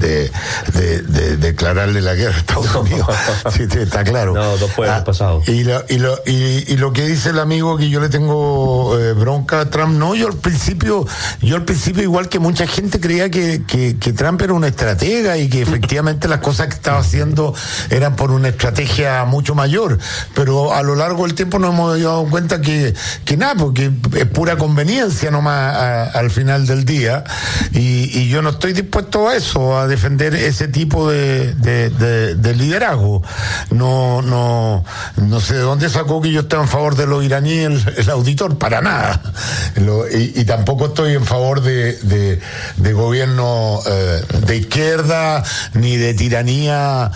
declararle la guerra a Estados Unidos. Sí, está claro. No, dos pueblos pasados. Y lo que dice el amigo, que yo le tengo bronca a Trump, no, yo al principio, igual que mucha gente, creía que Trump era una estratega y que efectivamente las cosas que estaba haciendo eran por una estrategia mucho mayor, pero a lo largo del tiempo nos hemos dado cuenta que nada, porque es pura conveniencia nomás al final del día, y yo no estoy dispuesto a eso, a defender ese tipo de liderazgo. No sé de dónde sacó que yo estaba en favor de los iraníes el auditor, para nada. Y tampoco estoy en favor de gobierno de izquierda, ni de tiranía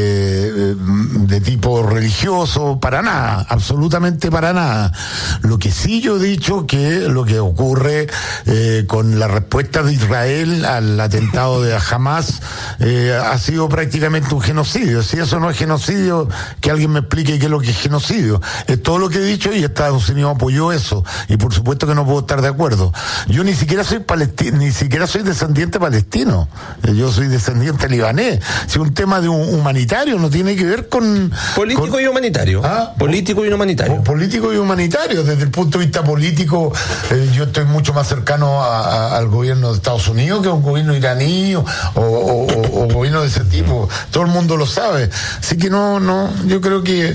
de tipo religioso, para nada, absolutamente para nada. Lo que sí yo he dicho, que lo que ocurre con la respuesta de Israel al atentado de Hamas ha sido prácticamente un genocidio. Si eso no es genocidio, que alguien me explique qué es lo que es genocidio. Es todo lo que he dicho, y Estados Unidos apoyó eso, y por supuesto que no puedo estar de acuerdo. Yo ni siquiera soy descendiente palestino, yo soy descendiente libanés. Si un tema de un humanitario, no tiene que ver con político y humanitario. Político y humanitario. Político y humanitario. Desde el punto de vista político, yo estoy mucho más cercano al gobierno de Estados Unidos que a un gobierno iraní o gobierno de ese tipo. Todo el mundo lo sabe. Así que no, yo creo que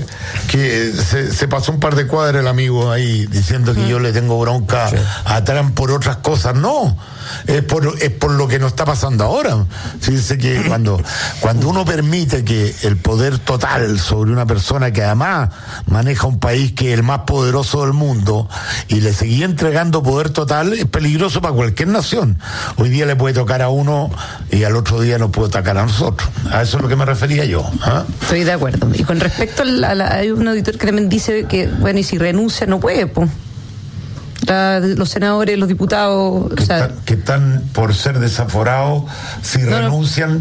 se pasó un par de cuadras el amigo ahí diciendo que yo le tengo bronca a Trump por otras cosas. No, es por lo que nos está pasando ahora. Fíjense que cuando uno permite que el poder total sobre una persona que además maneja un país que es el más poderoso del mundo, y le seguía entregando poder total, es peligroso para cualquier nación. Hoy día le puede tocar a uno y al otro día nos puede tocar a nosotros. A eso es lo que me refería yo. Estoy de acuerdo. Y con respecto hay un auditor que también dice que, bueno, y si renuncia no puede, pues. Los senadores, los diputados que están por ser desaforados, si renuncian,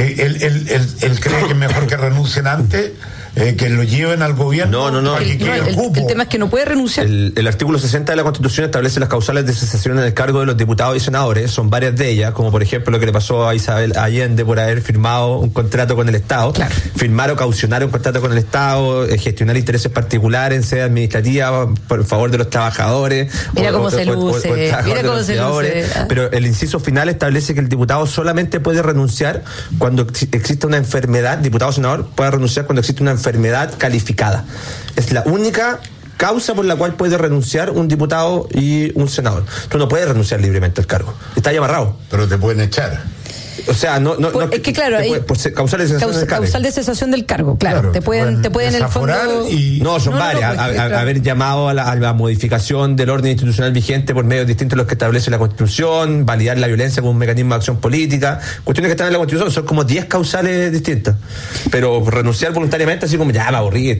él cree que es mejor que renuncien antes, que lo lleven al gobierno. No. El tema es que no puede renunciar. El artículo 60 de la Constitución establece las causales de cesación en el cargo de los diputados y senadores. Son varias de ellas, como por ejemplo lo que le pasó a Isabel Allende por haber firmado un contrato con el Estado. Claro. Firmar o caucionar un contrato con el Estado, gestionar intereses particulares en sede administrativa por favor de los trabajadores. Mira cómo se luce. Pero el inciso final establece que el diputado solamente puede renunciar cuando existe una enfermedad. Diputado o senador puede renunciar cuando existe una enfermedad calificada. Es la única causa por la cual puede renunciar un diputado y un senador. Tú no puedes renunciar libremente al cargo. Está ahí amarrado. Pero te pueden echar. O sea, es que claro, causal de cesación del cargo. Causal de cesación del cargo, claro. Te pueden en el fondo. Son varias. Haber llamado a la modificación del orden institucional vigente por medios distintos a los que establece la Constitución, validar la violencia como un mecanismo de acción política, cuestiones que están en la Constitución, son como 10 causales distintas. Pero renunciar voluntariamente, así como ya me aburrí.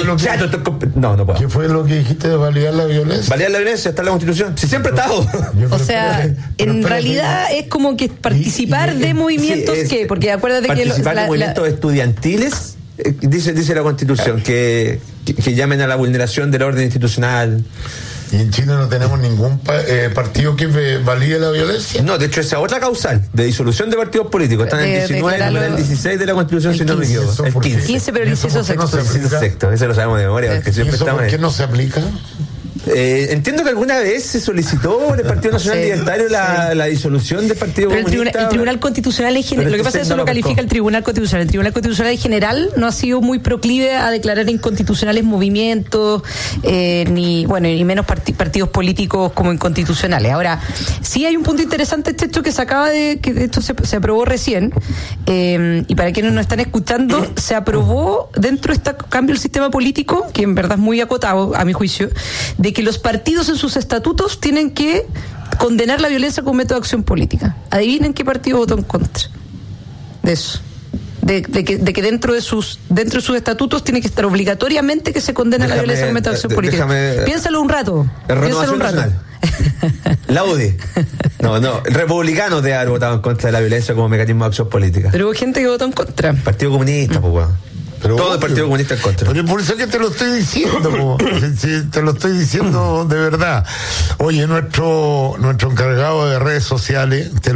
No puedo. ¿Qué fue lo que dijiste de validar la violencia? Validar la violencia está en la Constitución. Si siempre ha estado. O sea, en realidad es como que participar de movimientos porque acuérdate que participar de movimientos estudiantiles, dice la Constitución, que llamen a la vulneración del orden institucional. ¿Y en Chile no tenemos ningún partido que valide la violencia? No, de hecho esa otra causal de disolución de partidos políticos está en el 19, en el 16 de la Constitución, si no me equivoco. El 15, pero el inciso sexto. Ese lo sabemos de memoria. ¿Por qué no se aplica? Entiendo que alguna vez se solicitó por el Partido Nacional Libertario la disolución del Partido Comunista. El Tribunal Constitucional en general, lo que pasa es que eso lo califica el Tribunal Constitucional. El Tribunal Constitucional en general no ha sido muy proclive a declarar inconstitucionales movimientos, ni menos partidos políticos como inconstitucionales. Ahora, sí hay un punto interesante hecho que esto se aprobó recién, y para quienes no están escuchando, se aprobó dentro de este cambio del sistema político, que en verdad es muy acotado, a mi juicio, de que los partidos en sus estatutos tienen que condenar la violencia como método de acción política. Adivinen qué partido votó en contra de eso. De que dentro de sus estatutos tiene que estar obligatoriamente que se condene la violencia como método de acción política. Piénsalo un rato. La UDI. No, republicanos de haber votado en contra de la violencia como mecanismo de acción política. Pero hubo gente que votó en contra. Partido Comunista, pues weón. Todo el Partido Comunista en contra. Pero por eso que te lo estoy diciendo, te lo estoy diciendo de verdad. Oye, nuestro encargado de redes sociales